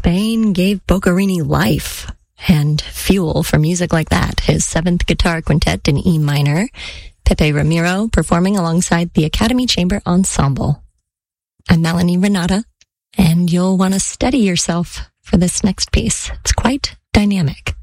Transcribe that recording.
Spain gave Boccherini life and fuel for music like that. His 7th Guitar Quintet in E minor, Pepe Ramiro performing alongside the Academy Chamber Ensemble. I'm Melanie Renata, and you'll want to steady yourself for this next piece. It's quite dynamic.